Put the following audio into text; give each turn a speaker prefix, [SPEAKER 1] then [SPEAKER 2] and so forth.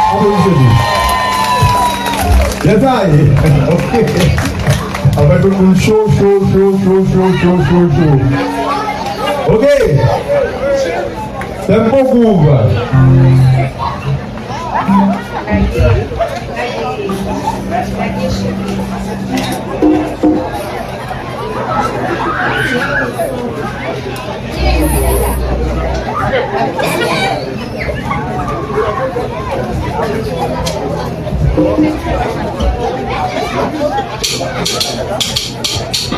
[SPEAKER 1] Applaudissez-lui. Yes, I. Ok. Avec le coup chaud. Ok. C'est un bon groove.